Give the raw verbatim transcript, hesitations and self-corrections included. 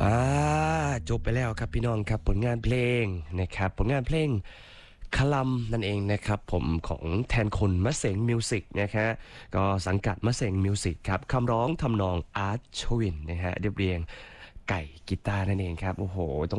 อ่าจบไปแล้วครับพี่น้องครับผลงานเพลงนะครับผลงานเพลงคลัมนั่นเองนะครับผมของแทนคุณมะเสงมิวสิกนะฮะก็สังกัดมะเสงมิวสิกครับคำร้องทำนองอาร์ตชวินนะฮะเรียบเรียงไก่กีตาร์นั่นเองครับโอ้โหต้อง